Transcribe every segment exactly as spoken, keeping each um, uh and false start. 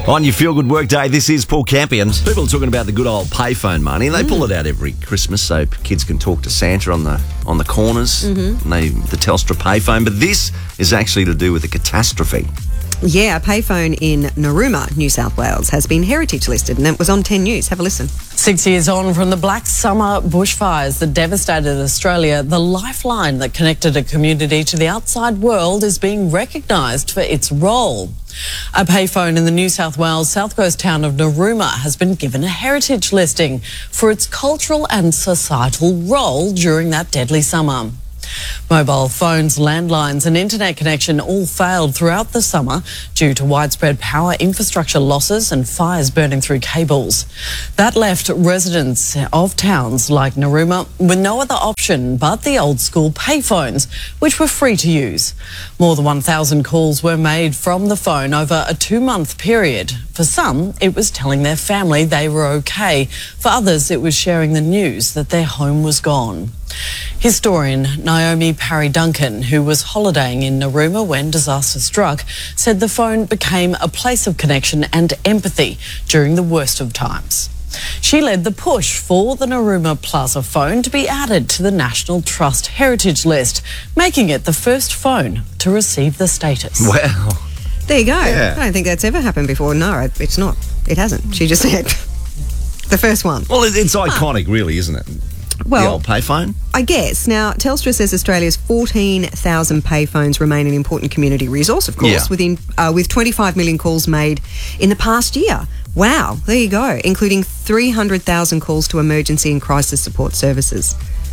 On your Feel Good Work Day, this is Paul Campion. People are talking about the good old payphone money. They mm. pull it out every Christmas so kids can talk to Santa on the on the corners, mm-hmm. and they, the Telstra payphone. But this is actually to do with a catastrophe. Yeah, a payphone in Narooma, New South Wales, has been heritage listed, and it was on ten News. Have a listen. Six years on from the Black Summer bushfires that devastated Australia, the lifeline that connected a community to the outside world is being recognised for its role. A payphone in the New South Wales South Coast town of Narooma has been given a heritage listing for its cultural and societal role during that deadly summer. Mobile phones, landlines and internet connection all failed throughout the summer due to widespread power infrastructure losses and fires burning through cables. That left residents of towns like Narooma with no other option but the old school payphones, which were free to use. More than one thousand calls were made from the phone over a two-month period. For some, it was telling their family they were okay. For others, it was sharing the news that their home was gone. Historian Naomi Parry-Duncan, who was holidaying in Narooma when disaster struck, said the phone became a place of connection and empathy during the worst of times. She led the push for the Narooma Plaza phone to be added to the National Trust Heritage List, making it the first phone to receive the status. Wow. There you go. Yeah. I don't think that's ever happened before. No, it's not. It hasn't. She just said the first one. Well, it's iconic, really, isn't it? Well, the old payphone? I guess. Now, Telstra says Australia's fourteen thousand payphones remain an important community resource, of course, yeah. within uh, with twenty-five million calls made in the past year. Wow, there you go, including three hundred thousand calls to emergency and crisis support services.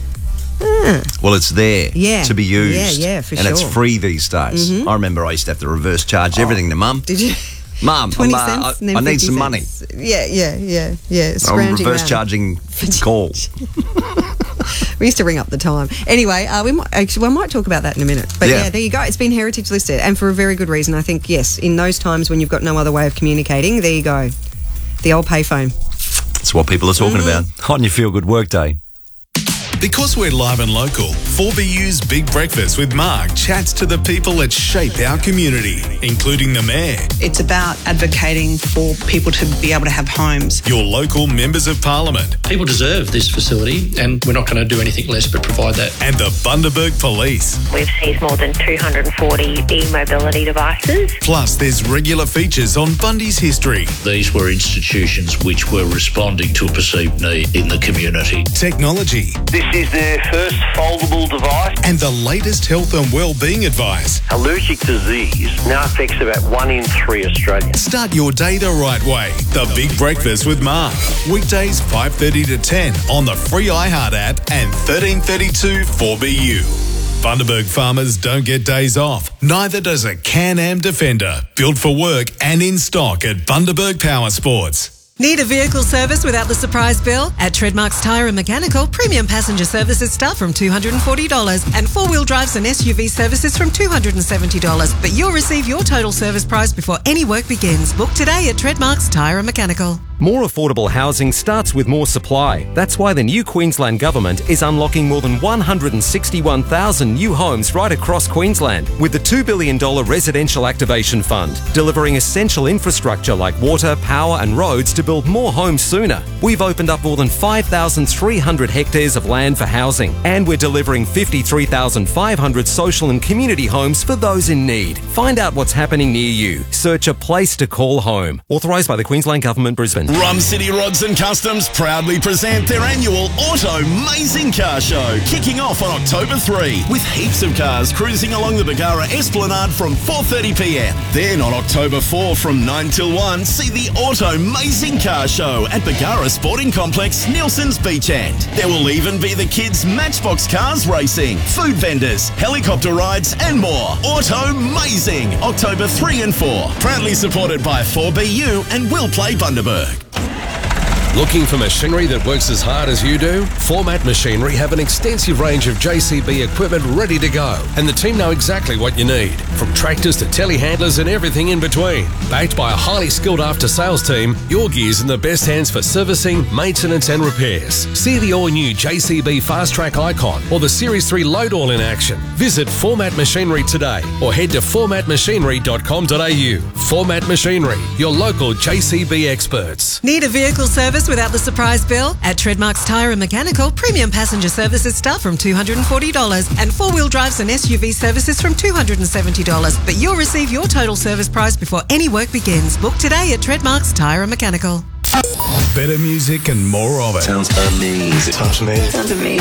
Ah. Well, it's there yeah. to be used. Yeah, yeah, for and sure. And it's free these days. Mm-hmm. I remember I used to have to reverse charge oh. everything to Mum. Did you? Mum, twenty I'm, uh, cents, and then I need some cents. money. Yeah, yeah, yeah, yeah. I'm reverse around. charging calls. We used to ring up the time. Anyway, uh, we might actually we might talk about that in a minute. But yeah. yeah, there you go. It's been heritage listed, and for a very good reason. I think yes, in those times when you've got no other way of communicating, there you go, the old payphone. That's what people are talking mm. about on your Feel Good Work Day. Because we're live and local, four B U's Big Breakfast with Mark chats to the people that shape our community, including the Mayor. It's about advocating for people to be able to have homes. Your local members of Parliament. People deserve this facility, and we're not going to do anything less but provide that. And the Bundaberg Police. We've seized more than two hundred forty e-mobility devices. Plus, there's regular features on Bundy's history. These were institutions which were responding to a perceived need in the community. Technology. This is their first foldable device. And the latest health and well-being advice. Allergic disease now affects about one in three Australians. Start your day the right way. The Big Breakfast with Mark. Weekdays five thirty to ten on the free iHeart app and thirteen thirty-two four B U. Bundaberg farmers don't get days off. Neither does a Can-Am Defender. Built for work and in stock at Bundaberg Power Sports. Need a vehicle service without the surprise bill? At Treadmarks Tyre and Mechanical, premium passenger services start from two hundred forty dollars and four-wheel drives and S U V services from two hundred seventy dollars. But you'll receive your total service price before any work begins. Book today at Treadmarks Tyre and Mechanical. More affordable housing starts with more supply. That's why the new Queensland Government is unlocking more than one hundred sixty-one thousand new homes right across Queensland with the two billion dollars Residential Activation Fund, delivering essential infrastructure like water, power and roads to build more homes sooner. We've opened up more than five thousand three hundred hectares of land for housing, and we're delivering fifty-three thousand five hundred social and community homes for those in need. Find out what's happening near you. Search a place to call home. Authorised by the Queensland Government, Brisbane. Rum City Rods and Customs proudly present their annual Auto-Mazing Car Show, kicking off on October third, with heaps of cars cruising along the Bargara Esplanade from four thirty p m. Then on October fourth from nine till one, see the Auto-Mazing Car Show at Bargara Sporting Complex, Nielsen's Beach End. There will even be the kids' Matchbox Cars racing, food vendors, helicopter rides and more. Auto-Mazing, October third and fourth. Proudly supported by four B U and Will Play Bundaberg. Looking for machinery that works as hard as you do? Format Machinery have an extensive range of J C B equipment ready to go, and the team know exactly what you need, from tractors to telehandlers and everything in between. Backed by a highly skilled after-sales team, your gear's in the best hands for servicing, maintenance and repairs. See the all-new J C B Fast Track Icon or the Series three Load All in action. Visit Format Machinery today or head to format machinery dot com dot a u. Format Machinery, your local J C B experts. Need a vehicle service without the surprise bill? At Treadmarks Tyre and Mechanical, premium passenger services start from two hundred forty dollars and four-wheel drives and S U V services from two hundred seventy dollars. But you'll receive your total service price before any work begins. Book today at Treadmarks Tyre and Mechanical. Better music and more of it. Sounds amazing. Sounds amazing. Sounds amazing.